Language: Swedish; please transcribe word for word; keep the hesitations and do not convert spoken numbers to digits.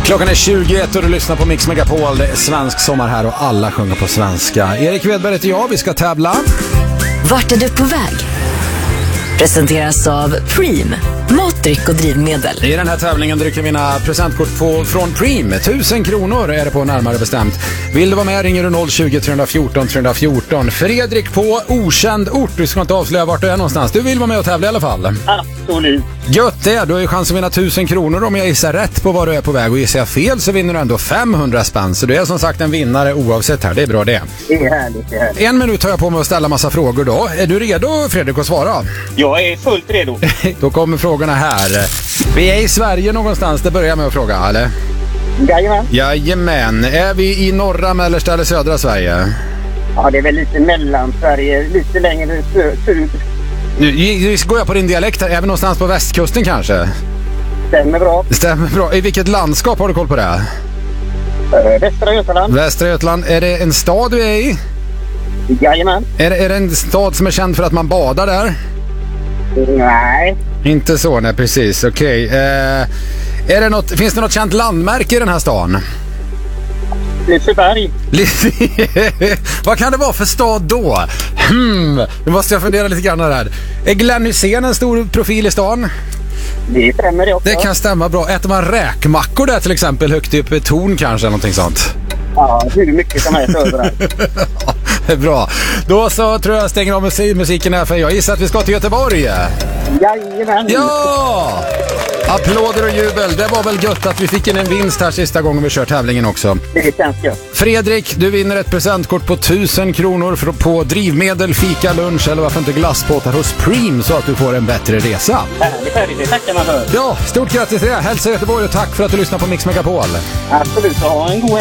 Klockan är tjugoett och du lyssnar på Mix Megapol. Det är svensk sommar här och alla sjunger på svenska. Erik Wedberg heter jag, vi ska tävla. Vart är du på väg? Presenteras av Preem, matdryck och drivmedel. I den här tävlingen dricker mina presentkort på, från Preem. Tusen kronor är det på närmare bestämt. Vill du vara med ringer du noll tjugo, tre fjorton, tre fjorton. Fredrik på okänd ort. Du ska inte avslöja vart du är någonstans. Du vill vara med och tävla i alla fall. Absolut. Gött det, du har ju chans att vinna tusen kronor om jag gissar rätt på var du är på väg. Och gissar jag fel så vinner du ändå femhundra spänn. Så du är som sagt en vinnare oavsett här. Det är bra det. Det är härligt, det är härligt. En minut har jag på mig att ställa massa frågor då. Är du redo, Fredrik, att svara? Jag är fullt redo. Då kommer frågorna här. Vi är i Sverige någonstans, det börjar jag med att fråga, eller? Jajamän. Jajamän. Är vi i norra, mellersta eller södra Sverige? Ja, det är väl lite mellan Sverige, lite längre söderut. Nu går jag på din dialekt här. Är vi någonstans på västkusten kanske? Stämmer bra. Stämmer bra. I vilket landskap har du koll på det? Äh, Västra Götaland. Västra Götaland. Är det en stad du är i? Jajamän. Är det, är det en stad som är känd för att man badar där? Nej. Inte så, nej precis. Okej. Okay. Eh, är det något, finns det något känt landmärke i den här stan? Liseberg. Vad kan det vara för stad då? Hmm, nu måste jag fundera lite grann här. Är Glenn Hysén en stor profil i stan? Det stämmer det också. Det kan stämma bra. Äter man räkmackor där till exempel högt upp i torn kanske eller någonting sånt? Ja, hur mycket som helst överallt. Det är bra. Då så tror jag stänger av musik- musiken här för jag gissar att vi ska till Göteborg. Jajamän. Ja! Applåder och jubel. Det var väl gött att vi fick in en vinst här sista gången vi kör tävlingen också. Det känns gött. Fredrik, du vinner ett presentkort på tusen kronor för, på drivmedel, fika, lunch eller varför inte glassbåtar hos Preem så att du får en bättre resa. Härligt, härligt. Det tackar man för. Ja, stort grattis till det. Hälsa Göteborg och tack för att du lyssnar på Mix Megapol. Absolut, ha en god